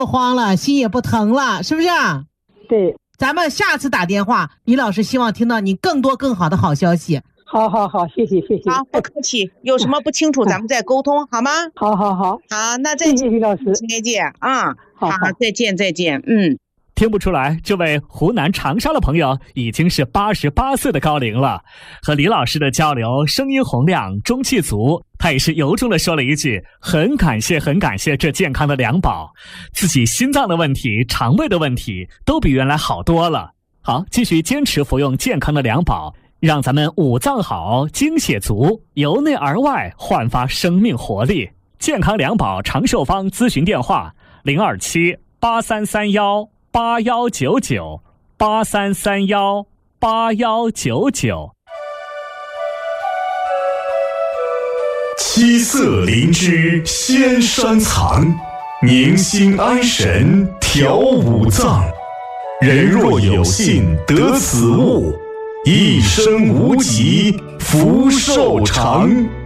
不慌了，心也不疼了，是不是？ 对， 咱们下次打电话，李老师希望听到你更多更好的好消息。 好，谢谢。 好，不客气。有什么不清楚，咱们再沟通，好吗？ 好。 好，那再见， 谢谢李老师， 再见啊！ 好， 再见。 听不出来，这位湖南长沙的朋友已经是88岁的高龄了。和李老师的交流，声音洪亮，中气足。他也是由衷的说了一句：“很感谢这健康的两宝，自己心脏的问题、肠胃的问题都比原来好多了。”好，继续坚持服用健康的两宝，让咱们五脏好、精血足，由内而外焕发生命活力。健康两宝长寿方咨询电话：027-8331-8199，8331-8199。 七色灵芝鲜山藏，宁心安神调五脏。人若有幸得此物，一生无疾福寿长。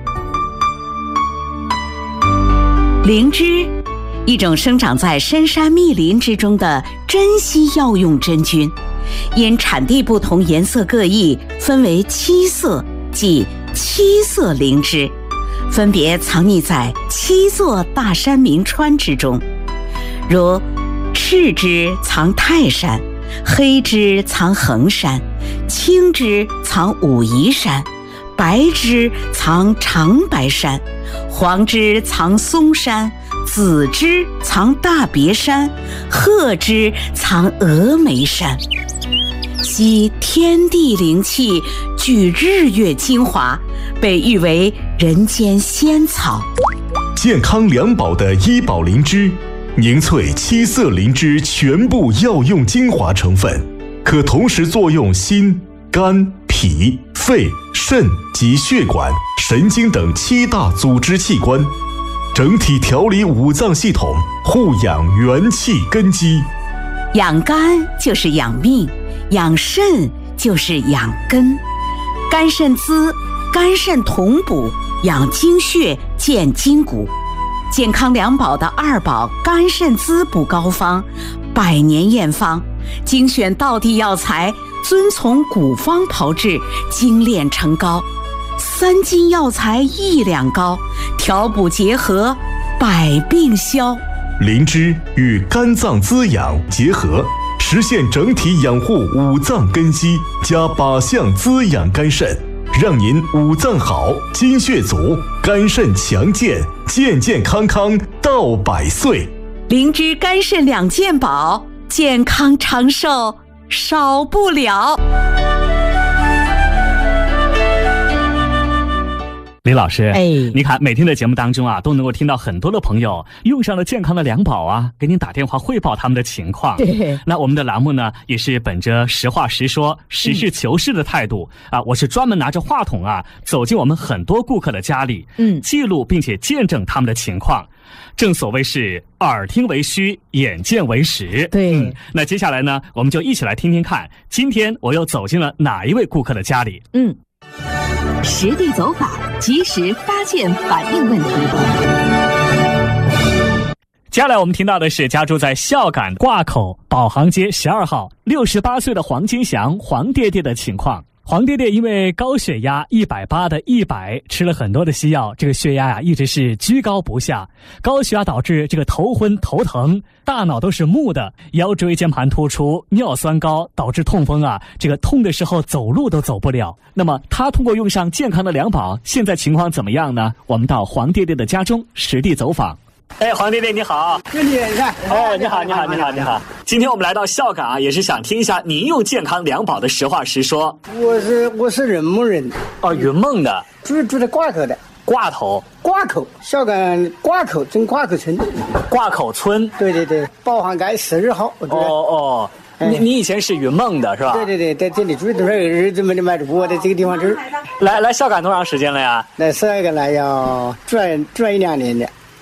灵芝，一种生长在深山密林之中的珍稀药用真菌，因产地不同，颜色各异，分为七色，即七色灵芝，分别藏匿在7座大山名川之中，如赤芝藏泰山，黑芝藏衡山，青芝藏武夷山，白芝藏长白山，黄芝藏嵩山，紫芝藏大别山，褐芝藏峨眉山。吸天地灵气，聚日月精华，被誉为人间仙草。 健康两宝的医宝灵芝，凝萃七色灵芝全部药用精华成分，可同时作用心、肝、脾、肺、肾及血管、神经等7大组织器官，整体调理五脏系统，护养元气根基。 养肝就是养命，养肾就是养根。肝肾滋，肝肾同补，养精血，健筋骨。健康两宝的二宝肝肾滋补膏方，100年验方，精选道地药材，遵从古方炮制，精炼成膏。3斤药材1两膏，调补结合，百病消。 灵芝与肝脏滋养结合，实现整体养护五脏根基，加靶向滋养肝肾，让您五脏好，精血足，肝肾强健，健健康康到100岁。 灵芝肝肾两件宝，健康长寿少不了。 李老师，你看每天的节目当中啊，都能够听到很多的朋友用上了健康的两宝啊，给您打电话汇报他们的情况。 对， 那我们的栏目呢，也是本着实话实说、实事求是的态度啊，我是专门拿着话筒啊，走进我们很多顾客的家里，记录并且见证他们的情况。正所谓是耳听为虚，眼见为实。 对， 那接下来呢，我们就一起来听听看，今天我又走进了哪一位顾客的家里。 实地走访，及时发现反映问题。 接下来我们听到的是家住在孝感挂口宝行街12号68岁的黄金祥黄爹爹的情况。黄爹爹因为高血压180的100，吃了很多的西药，这个血压呀一直是居高不下。高血压导致这个头昏头疼，大脑都是木的，腰椎间盘突出，尿酸高，导致痛风啊，这个痛的时候走路都走不了。那么他通过用上健康的两宝，现在情况怎么样呢？我们到黄爹爹的家中实地走访。黄爹爹你好。 你好。 你好。今天我们来到孝感啊，也是想听一下您用健康两宝的实话实说。 我是云梦人。 云梦的。 住在挂口的。 挂口， 孝感挂口镇挂口村。 挂口村。 对，宝行街12号。 你以前是云梦的是吧？ 对，在这里住多少日子没得买我在这个地方住。 来孝感多长时间了呀？ 来孝感来要转1-2年的。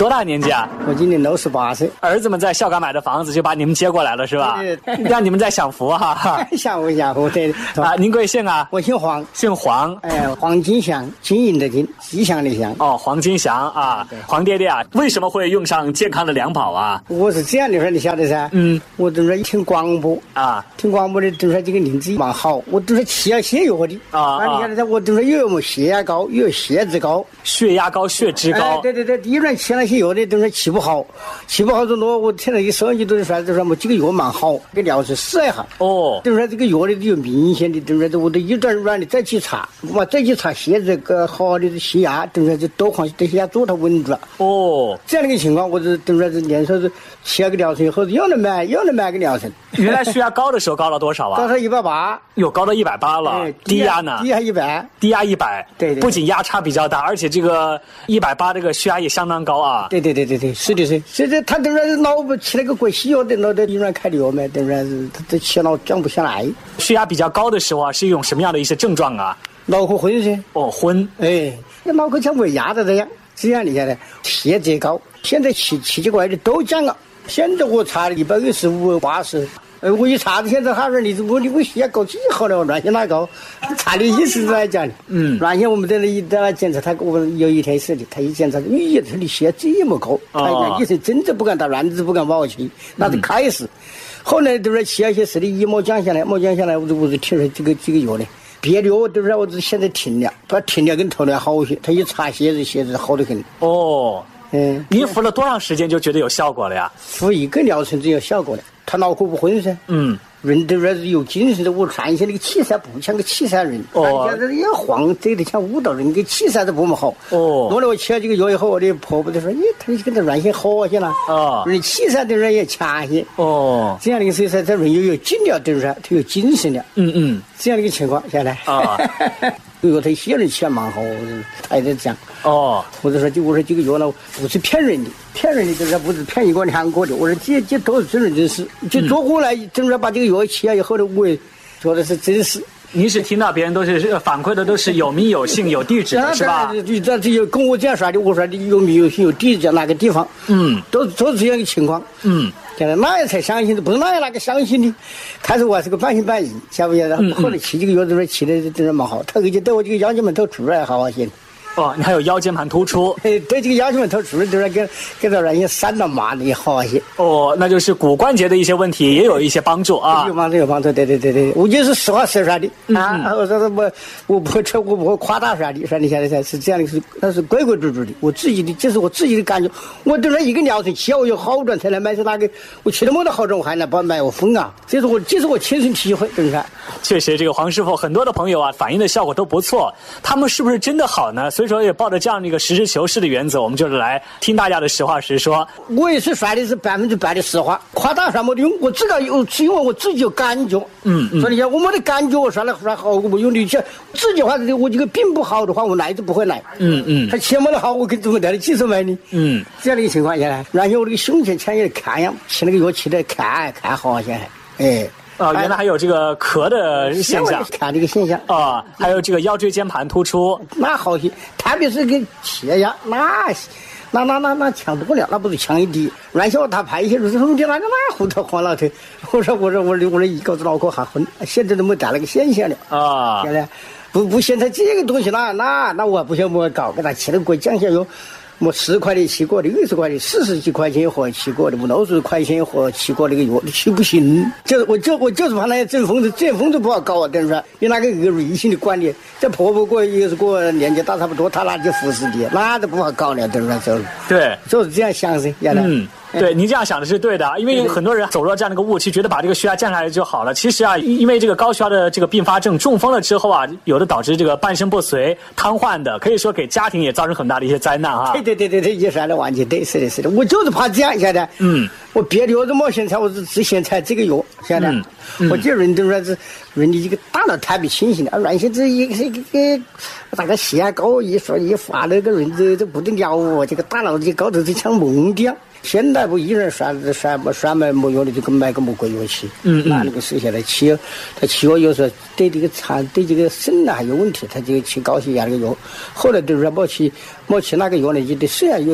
多大年纪啊？ 我今年68岁。 儿子们在孝感买的房子，就把你们接过来了，是吧？让你们在享福哈。 享福享福，对。 啊，您贵姓啊？ 我姓黄。 姓黄。 黄金祥，金银的金，吉祥的祥。 哦，黄金祥啊，黄爹爹啊，为什么会用上健康的粮跑啊？ 我是这样的说，你晓得噻？我都是听广播啊，听广播的都说这个灵芝蛮好，我都是吃了泻药的啊。你晓得噻？我都是有么血压高，有血脂高， 血压高、血脂高。 对，第一轮吃那些药的都是气不好，气不好就多。我听那个收音机都是说，就说么这个药蛮好，给疗治试一下。哦，就是说这个药的有明显的，就是说我都一段软的再去查，我再去查血脂个好的血压，就是说就多看这血压做它稳住了。哦，这样的一个情况，我是就是说是连说是吃了个疗程以后，又能买个疗程。 原来血压高的时候高了多少啊？ 高到180， 有高到180了。低压呢？ 低压100， 低压100。对，不仅压差比较大，而且这个180这个血压也相当高啊。 对，是的。现在他等于脑部吃那个过西药的，脑袋里面开的药嘛，等于是他这吃了降不下来。 血压比较高的时候啊，是一种什么样的一些症状啊？ 脑壳昏噻。哦，昏。那脑壳像胃压的这样，这样你晓得，血脂高。现在奇奇怪的都降了。现在我查了165、80。我一查，现在他说你血压高几好了，乱线哪高？查的意思是来讲的。乱线我们在那检查，他我有一天是的，他一检查，他的血脂这么高，他讲医生真的不敢打乱子，不敢把我去，那是开始。后来都是吃了些事的，一没降下来，我就听说这个药呢。别的药都是我现在停了，把停了跟头来好些。他一查血脂好得很。哦。 您服了多长时间就觉得有效果了呀？ 服一个疗程就有效果了，他脑壳不昏噻。人都是有精神的，我原先那个气色不像个气色人，现在也晃，这得像舞蹈人，跟气色都不么好。后来我吃了这个药以后，我的婆婆就说：“他跟他原先好些了，人气色的人也强些。”这样的一个所以说这人又有劲了，对不对？他有精神了。这样的一个情况下来有他些人吃蛮好，他也在讲。我就说这个药呢不是骗人的，就是不是骗1个2个的。我说这都是真人真事，就做过来，真是把这个药吃了以后呢，我也说的是真事。 您是听到别人都是反馈的，都是有名有姓有地址的是吧？ 这有跟我这样说的，我说的有名有姓有地址在哪个地方？都是这样的情况。现在哪样才相信的？不是哪个相信的？开始我还是个半信半疑，晓不晓得？后来吃这个药都是吃的真是蛮好，他而且对我这个腰间盘突出来好些。 你还有腰间盘突出？ 对这个腰间盘突出都是给到人家散到麻的好些。 那就是骨关节的一些问题也有一些帮助啊。 有帮助，对，我就是实话实说的啊。我说我不会夸大说的，说你现在是这样的，那是规矩的，我自己的，这是我自己的感觉。我等了一个疗程吃我有好转才来买，是那个我吃了没得好转，我还来把买我疯啊！这是我亲身体会，真是。 确实，这个黄师傅很多的朋友啊，反映的效果都不错。他们是不是真的好呢？所以说也抱着这样的一个实事求是的原则，我们就是来听大家的实话实说。 我也是说的是100%的实话，夸大什么的用，我自个是因为我自己有感觉。所以讲我没得感觉，我说了好，我不用力气。自己话我这个病不好的话，我来就不会来。他吃没得好，我跟怎么来的技术买呢？这样的一个情况下来，然后我这个胸前前也看样，吃那个药吃的看好些。 原来还有这个咳的现象， 看这个现象还有这个腰椎间盘突出， 那好些，特别是跟血压那强多了，那不是强一滴。然后他拍一些就是说的那胡头黄老头，我说一个脑壳还昏，现在都没带那个现象了现在不现在这个东西那我不想我搞，给他吃了过降下药。我10块的吃过的，60块的，40几块钱一盒吃过的，50块钱一盒吃过那个药，你去不行。我就是怕那些整风都不好搞啊，等于说有那个瑞性的管理，这婆婆过也是跟我年纪大差不多，他那就服侍的，那都不好搞了，等于说对， 就是这样想噻，原来。 对，您这样想的是对的，因为很多人走入了这样的一个误区，觉得把这个血压降下来就好了。其实啊，因为这个高血压的这个并发症，中风了之后啊，有的导致这个半身不遂、瘫痪的，可以说给家庭也造成很大的一些灾难啊。 对，也说的完全对，是的，我就是怕这样，晓得。我别的药都没现在，我只现在这个药，晓得。我这人都说是人的这个大脑特别清醒的，原先这一个那个血压高，一说一发那个人这不得了哦，这个大脑这高头就像懵的样。现在不一人算买没药的就买个魔鬼药吃，那个时下来吃，他吃药有时候对这个肠对这个肾还有问题，他就吃高血压那个药。后来都是没吃那个药呢，就对肾有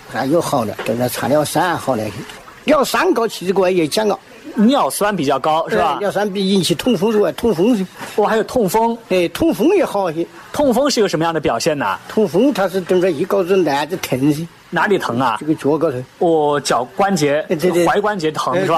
还有好的，等着查尿酸好来。尿酸高，其实国外也讲了。 尿酸比较高是吧？ 尿酸比引起痛风之外，痛风还有痛风， 痛风也好些。 痛风是个什么样的表现呢？ 痛风它是等着一搞子男子疼噻。 哪里疼啊？ 这个脚高头。 脚关节，对，踝关节疼是吧？